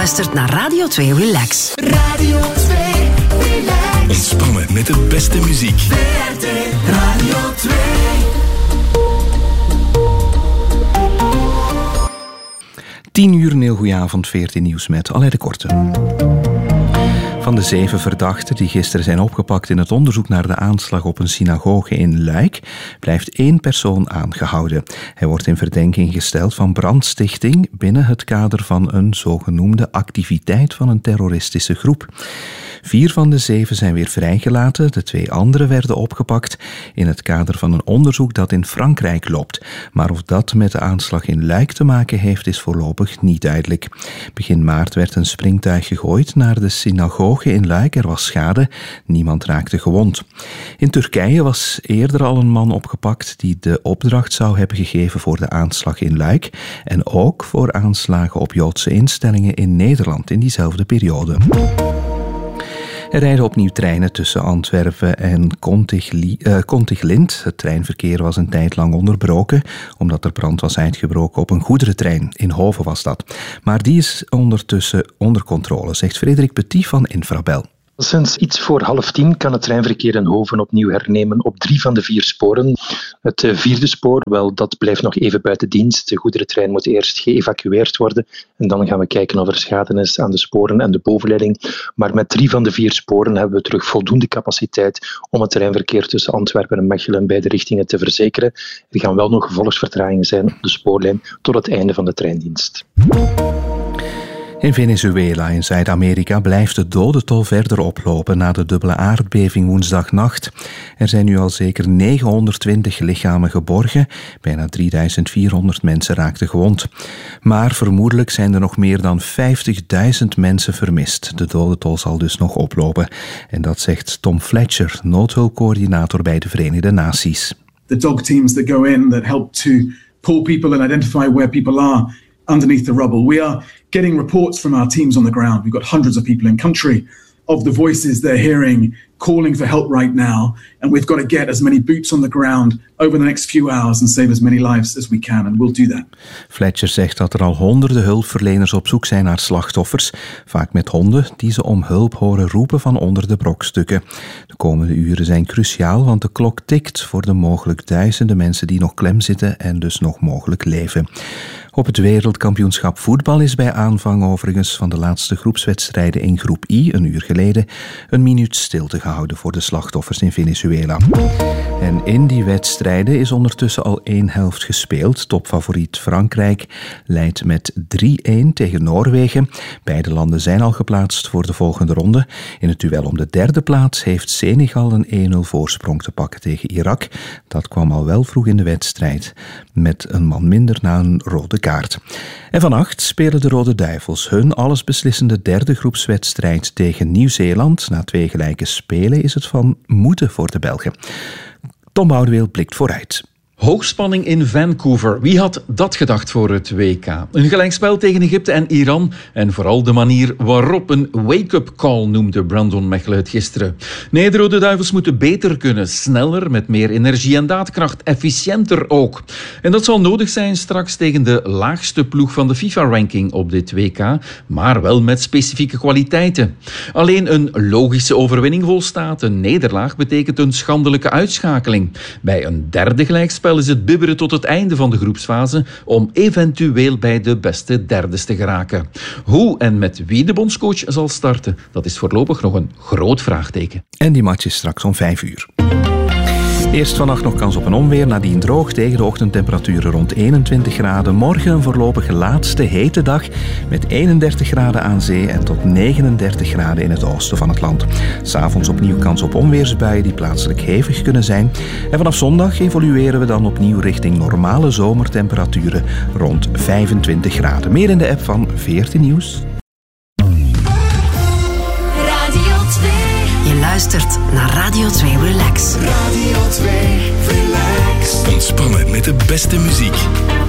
luistert naar Radio 2 Relax. Radio 2 Relax. Ontspannen met de beste muziek. VRT Radio 2. Tien uur, een heel goeie avond, 14 nieuws met Alain de Korte. Van de 7 verdachten die gisteren zijn opgepakt in het onderzoek naar de aanslag op een synagoge in Luik, blijft 1 persoon aangehouden. Hij wordt in verdenking gesteld van brandstichting binnen het kader van een zogenoemde activiteit van een terroristische groep. 4 van de 7 zijn weer vrijgelaten, de 2 anderen werden opgepakt in het kader van een onderzoek dat in Frankrijk loopt. Maar of dat met de aanslag in Luik te maken heeft, is voorlopig niet duidelijk. Begin maart werd een springtuig gegooid naar de synagoge in Luik. Er was schade, niemand raakte gewond. In Turkije was eerder al een man opgepakt die de opdracht zou hebben gegeven voor de aanslag in Luik en ook voor aanslagen op Joodse instellingen in Nederland in diezelfde periode. Er rijden opnieuw treinen tussen Antwerpen en Contiglint. Het treinverkeer was een tijd lang onderbroken, omdat er brand was uitgebroken op een goederentrein. In Hoven was dat. Maar die is ondertussen onder controle, zegt Frederik Petit van Infrabel. Sinds iets voor 9:30 kan het treinverkeer in Hoven opnieuw hernemen op 3 van de 4 sporen. Het 4e spoor, wel, dat blijft nog even buiten dienst. De goederentrein moet eerst geëvacueerd worden en dan gaan we kijken of er schade is aan de sporen en de bovenleiding. Maar met 3 van de 4 sporen hebben we terug voldoende capaciteit om het treinverkeer tussen Antwerpen en Mechelen in beide richtingen te verzekeren. Er gaan wel nog gevolgsvertragingen zijn op de spoorlijn tot het einde van de treindienst. In Venezuela in Zuid-Amerika blijft de dodental verder oplopen na de dubbele aardbeving woensdagnacht. Er zijn nu al zeker 920 lichamen geborgen. Bijna 3400 mensen raakten gewond. Maar vermoedelijk zijn er nog meer dan 50.000 mensen vermist. De dodental zal dus nog oplopen. En dat zegt Tom Fletcher, noodhulpcoördinator bij de Verenigde Naties. The dog teams that go in that help to pull people and identify where people are underneath the rubble. We are getting reports from our teams on the ground. We've got hundreds of people in country of the voices they're hearing calling for help right now, and we've got to get as many boots on the ground over the next few hours and save as many lives as we can, and we'll do that. Fletcher zegt dat er al honderden hulpverleners op zoek zijn naar slachtoffers, vaak met honden die ze om hulp horen roepen van onder de brokstukken. De komende uren zijn cruciaal, want de klok tikt voor de mogelijk duizenden mensen die nog klem zitten en dus nog mogelijk leven. Op het wereldkampioenschap voetbal is bij aanvang overigens van de laatste groepswedstrijden in groep I, een uur geleden, een minuut stilte gehouden voor de slachtoffers in Venezuela. En in die wedstrijden is ondertussen al 1 helft gespeeld. Topfavoriet Frankrijk leidt met 3-1 tegen Noorwegen. Beide landen zijn al geplaatst voor de volgende ronde. In het duel om de 3e plaats heeft Senegal een 1-0 voorsprong te pakken tegen Irak. Dat kwam al wel vroeg in de wedstrijd, met een man minder na een rode kaart. En vannacht spelen de Rode Duivels hun allesbeslissende 3e groepswedstrijd tegen Nieuw-Zeeland. Na 2 gelijke spelen is het van moeten voor de Belgen. Tom Boudeweel blikt vooruit. Hoogspanning in Vancouver. Wie had dat gedacht voor het WK? Een gelijkspel tegen Egypte en Iran. En vooral de manier waarop een wake-up call noemde Brandon Mechelen het gisteren. Nee, de Rode Duivels moeten beter kunnen. Sneller, met meer energie en daadkracht. Efficiënter ook. En dat zal nodig zijn straks tegen de laagste ploeg van de FIFA-ranking op dit WK. Maar wel met specifieke kwaliteiten. Alleen een logische overwinning volstaat. Een nederlaag betekent een schandelijke uitschakeling. Bij een 3e gelijkspel is het bibberen tot het einde van de groepsfase om eventueel bij de beste derdes te geraken. Hoe en met wie de bondscoach zal starten, dat is voorlopig nog een groot vraagteken. En die match is straks om 5 uur. Eerst vannacht nog kans op een onweer, nadien droog tegen de ochtendtemperaturen rond 21 graden. Morgen een voorlopig laatste hete dag met 31 graden aan zee en tot 39 graden in het oosten van het land. 'S Avonds opnieuw kans op onweersbuien die plaatselijk hevig kunnen zijn. En vanaf zondag evolueren we dan opnieuw richting normale zomertemperaturen rond 25 graden. Meer in de app van 14 Nieuws. Je luistert naar Radio 2 Relax. Radio 2 Relax. Ontspannen met de beste muziek.